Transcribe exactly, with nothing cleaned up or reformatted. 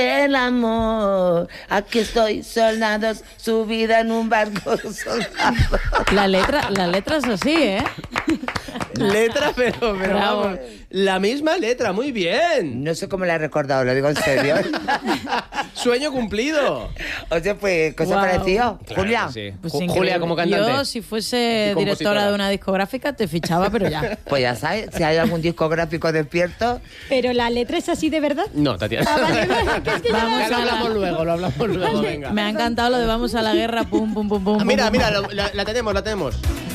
El amor, aquí estoy, soldados, subida en un barco, soldado. La letra, la letra es así, ¿eh? Letra, pero, pero vamos, la misma letra, muy bien. No sé cómo la he recordado, lo digo en serio. Sueño cumplido. O sea, pues, cosa Wow. parecida. Claro Julia. que sí. Pues Ju- increíble. Julia como cantante. Yo, si fuese Y compositora. directora de una discográfica, te fichaba, pero ya. Pues ya sabes, si hay algún discográfico despierto, Pero la letra es así de verdad. No, Tatiana. Ah, vale, vale, que es que ya Vamos Ya lo a la- hablamos luego, lo hablamos luego, venga. Me ha encantado lo de vamos a la guerra, pum, pum, pum, pum. Ah, mira, pum, mira, pum. lo- la, la tenemos, la tenemos.